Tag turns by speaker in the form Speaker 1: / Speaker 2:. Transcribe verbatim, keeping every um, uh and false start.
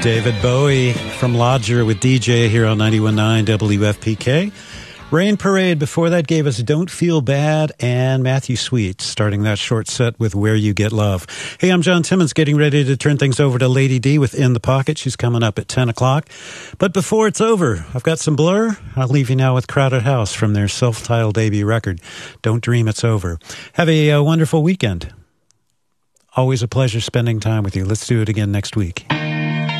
Speaker 1: David Bowie from Lodger with D J here on ninety-one point nine W F P K. Rain Parade before that gave us Don't Feel Bad and Matthew Sweet, starting that short set with Where You Get Love. Hey, I'm John Timmons, getting ready to turn things over to Lady D with In the Pocket. She's coming up at ten o'clock. But before it's over, I've got some Blur. I'll leave you now with Crowded House from their self-titled debut record, Don't Dream It's Over. Have a, a wonderful weekend. Always a pleasure spending time with you. Let's do it again next week.